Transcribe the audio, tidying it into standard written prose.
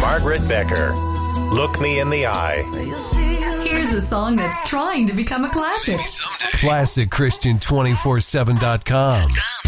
Margaret Becker. Look Me in the Eye. Here's a song that's trying to become a classic. ClassicChristian247.com.